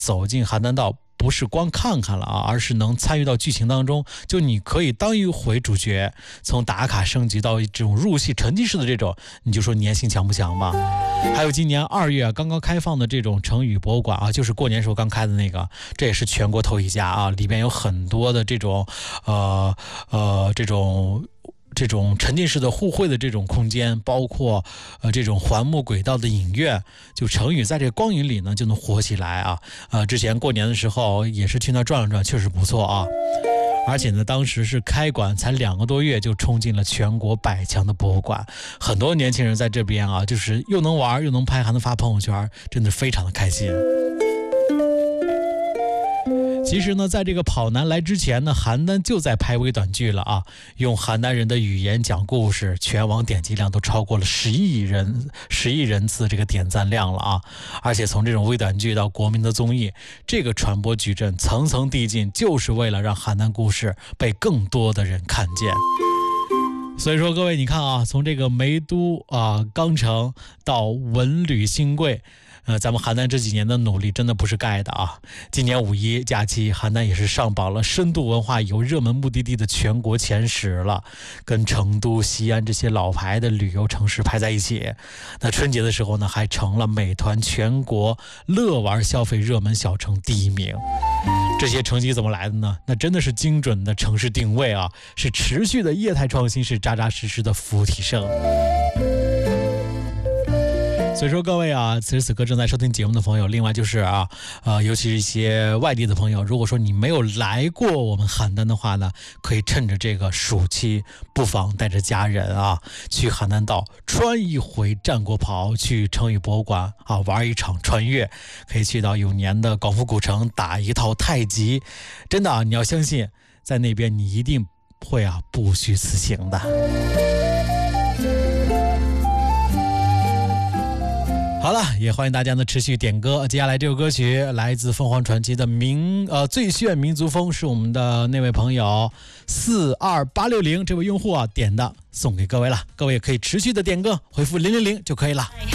走进邯郸道不是光看看了啊，而是能参与到剧情当中，就你可以当一回主角，从打卡升级到这种入戏沉浸式的这种，你就说粘性强不强吧？还有今年2月刚刚开放的这种成语博物馆啊，就是过年时候刚开的那个，这也是全国头一家啊，里边有很多的这种这种沉浸式的互惠的这种空间，包括这种环幕轨道的影院，就成语在这个光影里呢就能活起来啊。之前过年的时候也是去那转了转，确实不错啊。而且呢，当时是开馆才2个多月就冲进了全国100强的博物馆，很多年轻人在这边啊，就是又能玩又能拍，还能发朋友圈，真的非常的开心。其实呢，在这个跑男来之前呢，邯郸就在拍微短剧了啊，用邯郸人的语言讲故事，全网点击量都超过了10亿人次这个点赞量了啊！而且从这种微短剧到国民的综艺，这个传播矩阵层层递进，就是为了让邯郸故事被更多的人看见。所以说各位你看啊，从这个梅都啊钢城到文旅新贵，咱们邯郸这几年的努力真的不是盖的啊！今年5一假期，邯郸也是上榜了深度文化游热门目的地的全国前10了，跟成都、西安这些老牌的旅游城市排在一起。那春节的时候呢，还成了美团全国乐玩消费热门小城第1名。这些成绩怎么来的呢？那真的是精准的城市定位啊，是持续的业态创新，是扎扎实实的服务提升。所以说各位啊，此时此刻正在收听节目的朋友，另外就是尤其是一些外地的朋友，如果说你没有来过我们邯郸的话呢，可以趁着这个暑期，不妨带着家人啊，去邯郸道穿一回战国袍，去成语博物馆啊玩一场穿越，可以去到有年的广府古城打一套太极，真的啊，你要相信，在那边你一定会不虚此行的。好了，也欢迎大家呢持续点歌。接下来这首歌曲来自凤凰传奇的最炫民族风，是我们的那位朋友42860这位用户点的，送给各位了。各位也可以持续的点歌，回复000就可以了。